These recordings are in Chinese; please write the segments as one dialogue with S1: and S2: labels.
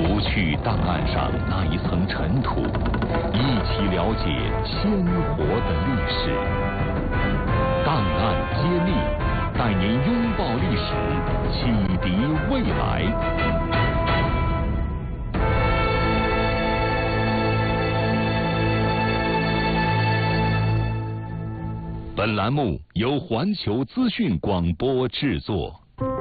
S1: 除去档案上那一层尘土，一起了解鲜活的历史。档案揭秘，带您拥抱历史，启迪未来。本栏目由环球资讯广播制作。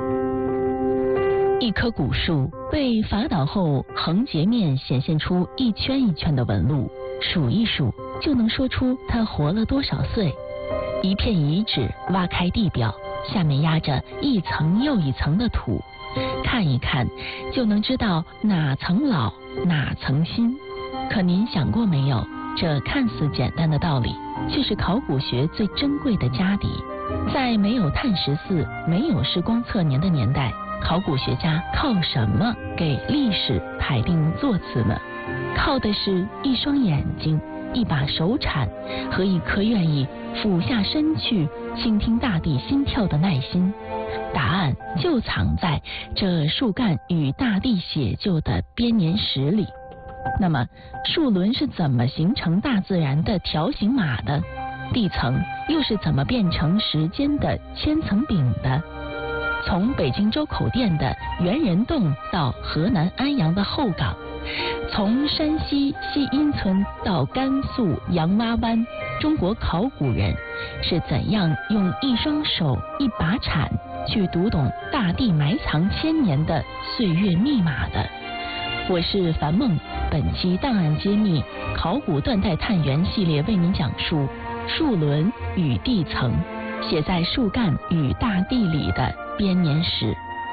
S2: 一棵古树被伐倒后，横截面显现出一圈一圈的纹路，数一数就能说出它活了多少岁。一片遗址挖开地表，下面压着一层又一层的土，看一看就能知道哪层老哪层新。可您想过没有，这看似简单的道理，却是考古学最珍贵的家底。在没有碳14、没有时光测年的年代，考古学家靠什么给历史排定座次呢？靠的是一双眼睛、一把手铲和一颗愿意俯下身去倾听大地心跳的耐心。答案就藏在这树干与大地写就的编年史里。那么树轮是怎么形成大自然的条形码的？地层又是怎么变成时间的千层饼的？从北京周口店的猿人洞到河南安阳的后岗，从山西西阴村到甘肃洋洼湾，中国考古人是怎样用一双手一把铲去读懂大地埋藏千年的岁月密码的？我是樊梦，本期档案揭秘考古断代探源系列为您讲述树轮与地层，写在树干与大地里的编年史。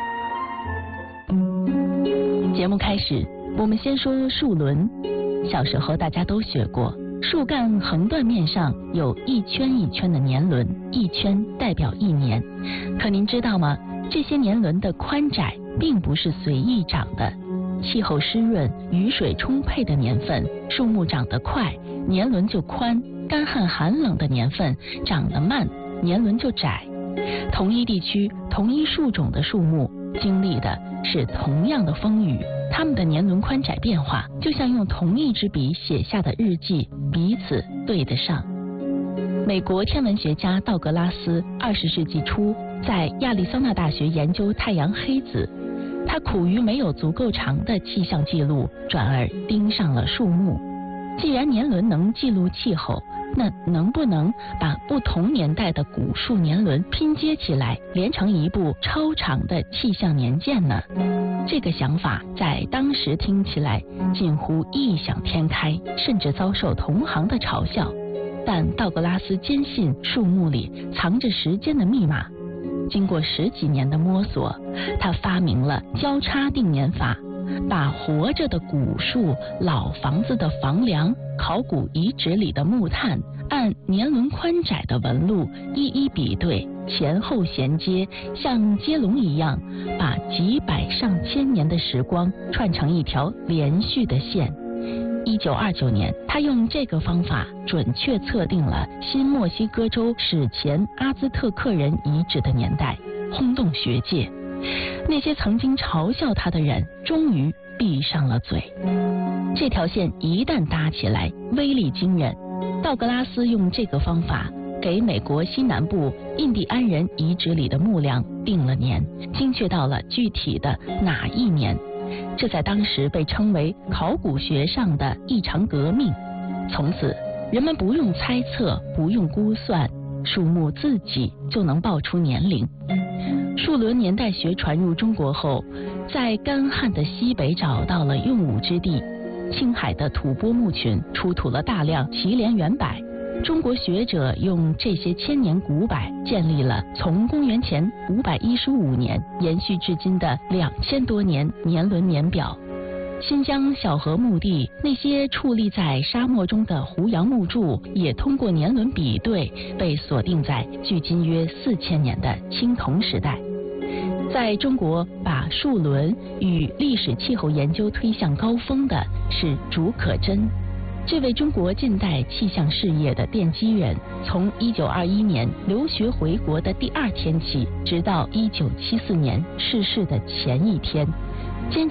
S2: 节目开始，我们先说树轮。小时候大家都学过，树干横断面上有一圈一圈的年轮，一圈代表一年。可您知道吗？这些年轮的宽窄并不是随意长的。气候湿润、雨水充沛的年份，树木长得快，年轮就宽；干旱寒冷的年份，长得慢，年轮就窄。同一地区、同一树种的树木经历的是同样的风雨，它们的年轮宽窄变化就像用同一支笔写下的日记，彼此对得上。美国天文学家道格拉斯20世纪初在亚利桑那大学研究太阳黑子，他苦于没有足够长的气象记录，转而盯上了树木。既然年轮能记录气候，那能不能把不同年代的古树年轮拼接起来，连成一部超长的气象年鉴呢？这个想法在当时听起来近乎异想天开，甚至遭受同行的嘲笑。但道格拉斯坚信树木里藏着时间的密码。经过10几年的摸索，他发明了交叉定年法，把活着的古树、老房子的房梁、考古遗址里的木炭按年轮宽窄的纹路一一比对，前后衔接，像接龙一样，把几百上千年的时光串成一条连续的线。1929年，他用这个方法准确测定了新墨西哥州史前阿兹特克人遗址的年代，轰动学界。那些曾经嘲笑他的人终于闭上了嘴。这条线一旦搭起来，威力惊人。道格拉斯用这个方法给美国西南部印第安人遗址里的木梁定了年，精确到了具体的哪一年。这在当时被称为考古学上的一场革命。从此，人们不用猜测，不用估算，树木自己就能报出年龄。树轮年代学传入中国后，在干旱的西北找到了用武之地。青海的吐蕃墓群出土了大量祁连元柏，中国学者用这些千年古柏建立了从公元前515年延续至今的2000多年年轮年表。新疆小河墓地那些矗立在沙漠中的胡杨木柱，也通过年轮比对被锁定在距今约4000年的青铜时代。在中国把树轮与历史气候研究推向高峰的是竺可桢。这位中国近代气象事业的奠基人，从1921年留学回国的第2天起，直到1974年逝世的前一天，坚